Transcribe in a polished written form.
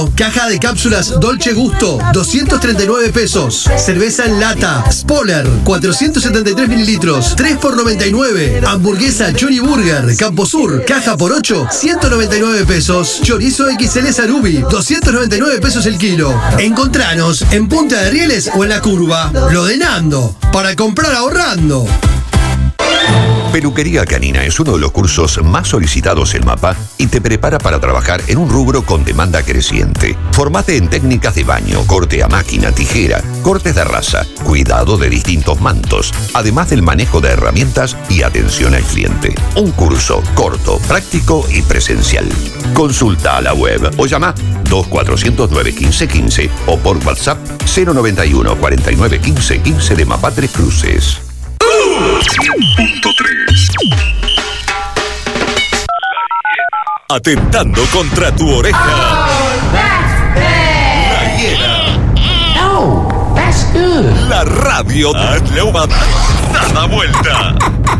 Caja de cápsulas Dolce Gusto, 239 pesos. Cerveza en lata, Spoiler, 473 mililitros, 3 por 99. Hamburguesa Johnny Burger, Camposur, caja por 8, 199 pesos. Chorizo XL Sarubi, 299 pesos el kilo. Encontranos en Punta de Rieles o en La Curva. Lo de Nando, para comprar ahorrando. Peluquería Canina es uno de los cursos más solicitados en MAPA y te prepara para trabajar en un rubro con demanda creciente. Formate en técnicas de baño, corte a máquina, tijera, cortes de raza, cuidado de distintos mantos, además del manejo de herramientas y atención al cliente. Un curso corto, práctico y presencial. Consulta a la web o llama 2409-1515 o por WhatsApp 091 49 15 15 de MAPA Tres Cruces. 100.3. Atentando contra tu oreja. La Hiena. No, that's good. La radio. Hazle una dada vuelta.